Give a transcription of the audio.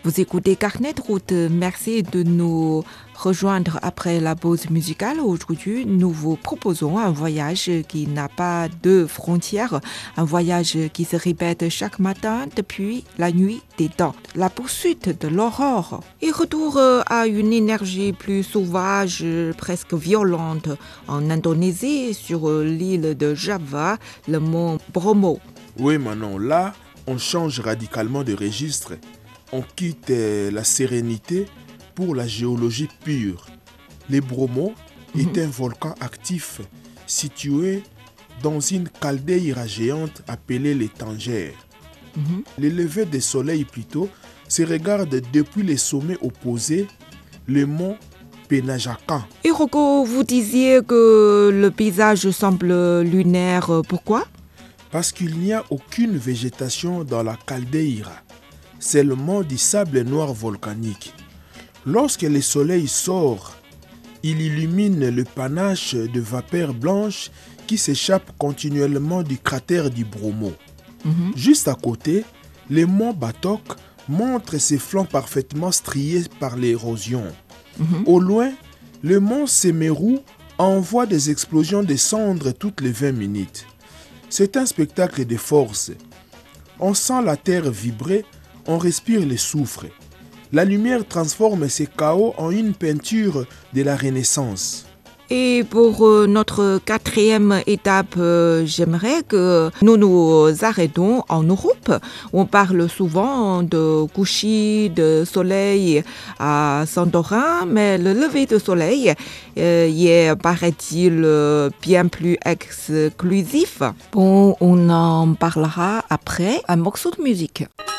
Vous écoutez Carnet de route. Merci de nous rejoindre après la pause musicale. Aujourd'hui, nous vous proposons un voyage qui n'a pas de frontières, un voyage qui se répète chaque matin depuis la nuit des temps. La poursuite de l'aurore et retour à une énergie plus sauvage, presque violente en Indonésie, sur l'île de Java, le mont Bromo. Oui Manon, là, on change radicalement de registre. On quitte la sérénité pour la géologie pure. Le Bromo est un volcan actif situé dans une caldeira géante appelée les Tangères. Le lever du soleil plutôt se regarde depuis les sommets opposés, le mont Penajakan. Et Rocco, vous disiez que le paysage semble lunaire. Pourquoi ? Parce qu'il n'y a aucune végétation dans la caldeira, seulement du sable noir volcanique. Lorsque le soleil sort, il illumine le panache de vapeur blanche qui s'échappe continuellement du cratère du Bromo. Juste à côté, le mont Batok montre ses flancs parfaitement striés par l'érosion. Au loin, le mont Semeru envoie des explosions de cendres toutes les 20 minutes. C'est un spectacle de force. On sent la terre vibrer, on respire le soufre. La lumière transforme ces chaos en une peinture de la Renaissance. Et pour notre quatrième étape, j'aimerais que nous nous arrêtons en Europe. On parle souvent de coucher de soleil à Santorin, mais le lever de soleil y est, paraît-il, bien plus exclusif. Bon, on en parlera après un morceau de musique.